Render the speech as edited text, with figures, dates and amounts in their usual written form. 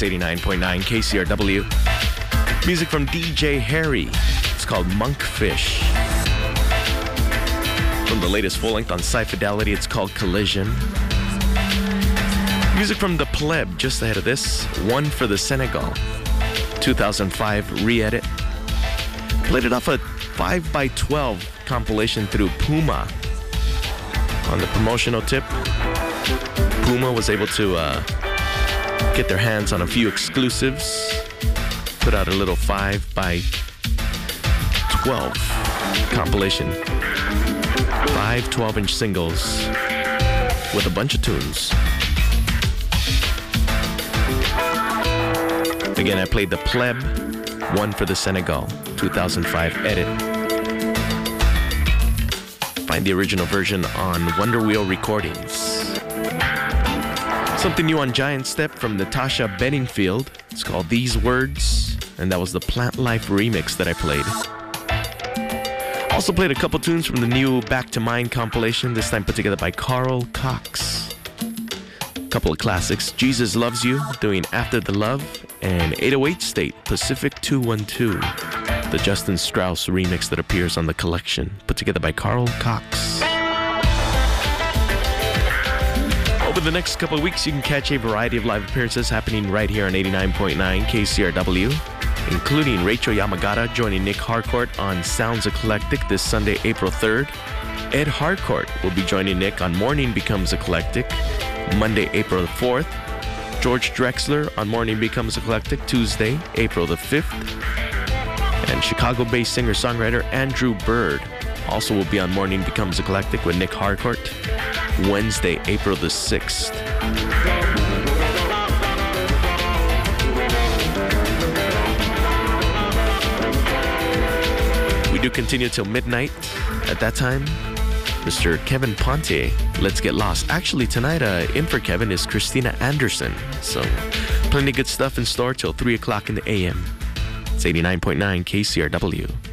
It's 89.9 KCRW. Music from DJ Harry. It's called Monkfish. From the latest full-length on Sci-Fidelity, it's called Collision. Music from The Pleb, just ahead of this, One for the Senegal. 2005 re-edit. Played it off a 5x12 compilation through Puma. On the promotional tip, Puma was able to get their hands on a few exclusives. Put out a little 5x12 compilation. 5 12-inch singles with a bunch of tunes. Again, I played The Pleb, One for the Senegal, 2005 edit. Find the original version on Wonder Wheel Recordings. Something new on Giant Step from Natasha Bedingfield. It's called These Words, and that was the Plant Life remix that I played. Also played a couple tunes from the new Back to Mind compilation, this time put together by Carl Cox. Couple of classics, Jesus Loves You, doing After the Love, and 808 State, Pacific 212, the Justin Strauss remix that appears on the collection, put together by Carl Cox. Over the next couple of weeks, you can catch a variety of live appearances happening right here on 89.9 KCRW, including Rachel Yamagata joining Nick Harcourt on Sounds Eclectic this Sunday, April 3rd. Ed Harcourt will be joining Nick on Morning Becomes Eclectic, Monday, April the 4th. George Drexler on Morning Becomes Eclectic, Tuesday, April the 5th. And Chicago-based singer-songwriter Andrew Bird also will be on Morning Becomes Eclectic with Nick Harcourt, Wednesday, April the 6th. We do continue till midnight. At that time, Mr. Kevin Ponte, Let's Get Lost. Actually, tonight, in for Kevin is Christina Anderson. So, plenty of good stuff in store till 3 o'clock in the a.m. It's 89.9 KCRW.